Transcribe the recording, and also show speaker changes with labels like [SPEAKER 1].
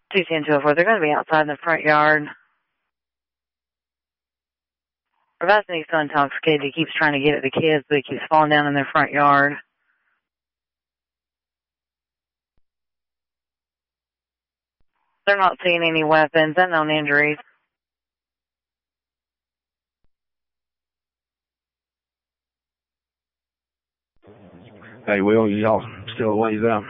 [SPEAKER 1] 210-204, they're going to be outside in the front yard. Revising he's so intoxicated, he keeps trying to get at the kids, but he keeps falling down in their front yard. They're not seeing any weapons and known injuries.
[SPEAKER 2] Hey, Will, y'all still a ways out?